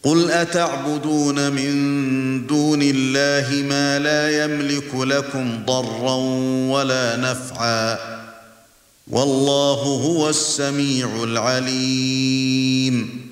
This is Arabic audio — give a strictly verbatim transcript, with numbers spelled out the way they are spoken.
قُلْ أَتَعْبُدُونَ مِن دُونِ اللَّهِ مَا لَا يَمْلِكُ لَكُمْ ضَرًّا وَلَا نَفْعًا وَاللَّهُ هُوَ السَّمِيعُ الْعَلِيمُ